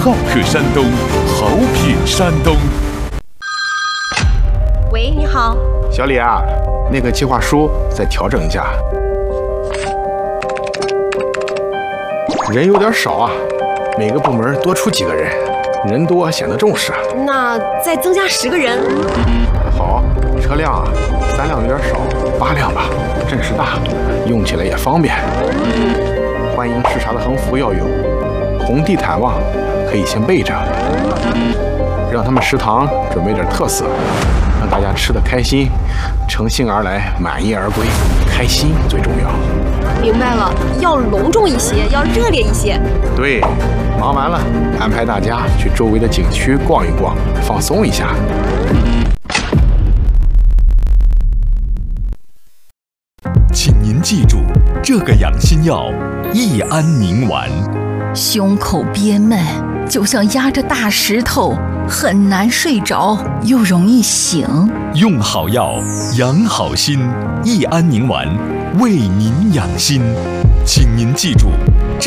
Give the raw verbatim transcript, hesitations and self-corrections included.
好客山东，好品山东。 喂，你好， 小李啊，那个计划书再调整一下，人有点少啊，每个部门多出几个人，人多显得重视啊。 那再增加十个人。 好，车辆啊，三辆有点少，八辆吧，阵势大，用起来也方便。欢迎视察的横幅要有，红地毯望可以先备着，让他们食堂准备点特色，让大家吃得开心，乘兴而来，满意而归，开心最重要。 明白了，要隆重一些，要热烈一些。 对，忙完了，安排大家去周围的景区逛一逛，放松一下。 请您记住，这个养心药益安宁丸。 胸口憋闷，就像压着大石头，很难睡着，又容易醒。 用好药，养好心，益安宁丸为您养心。请您记住，